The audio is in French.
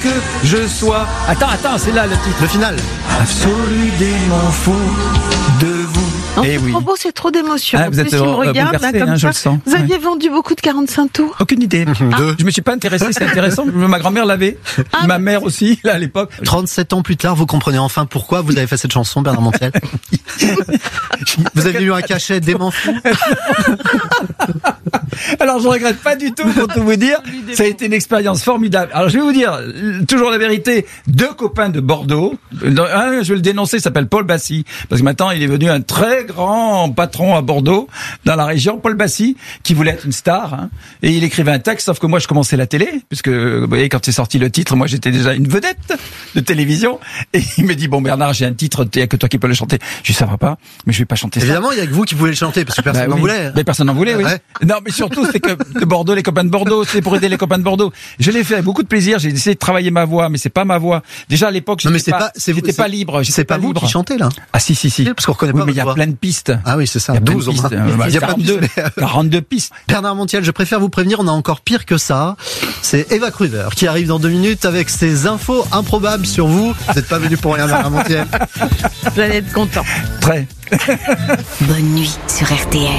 que je sois. Attends, c'est là le titre. Le final. Absolument fou de vous. Non, Eh c'est oui. trop beau, c'est trop d'émotion. Ah, vous êtes Si on regarde, bouleversé, là, comme je ça, le sens. vous aviez vendu beaucoup de 45 tours. Aucune idée. Je me suis pas intéressé, c'est intéressant. Ma grand-mère l'avait. Ma mère aussi, là, à l'époque. 37 ans plus tard, vous comprenez enfin pourquoi vous avez fait cette chanson, Bernard Montiel. Vous avez eu un cachet dément fou. Alors, je regrette pas du tout, pour tout vous dire. Ça a été une expérience formidable. Alors, je vais vous dire, toujours la vérité, 2 copains de Bordeaux. Un, je vais le dénoncer, il s'appelle Paul Bassy. Parce que maintenant, il est devenu un très grand patron à Bordeaux, dans la région. Paul Bassy, qui voulait être une star, hein. Et il écrivait un texte, sauf que moi, je commençais la télé. Puisque, vous voyez, quand c'est sorti le titre, moi, j'étais déjà une vedette de télévision. Et il me dit, bon, Bernard, j'ai un titre, il n'y a que toi qui peux le chanter. Je dis, ça va pas, mais je vais pas chanter ça. Évidemment, il y a que vous qui pouvez le chanter, parce que personne n'en oui. voulait. Mais personne n'en voulait, oui. Ouais. Non, mais surtout, c'est que de Bordeaux, les copains de Bordeaux, c'est pour aider les copains de Bordeaux. Je l'ai fait avec beaucoup de plaisir. J'ai essayé de travailler ma voix, mais c'est pas ma voix. Déjà, à l'époque, Non, mais j'étais pas libre. C'est pas vous qui chantez, là. Ah, si. Parce qu'on reconnaît Oui, pas mais il y a votre voix. plein de pistes. Ah oui, c'est ça. Il y a plein 12 de au moins. pistes. Il y a pas de 42 pistes. Bernard Montiel, je préfère vous prévenir, on a encore pire que ça. C'est Eva Kruger qui arrive dans 2 minutes avec ses infos improbables sur vous. Vous n'êtes pas venu pour rien, Bernard Montiel. Vous allez être content. Très. Bonne nuit sur RTL.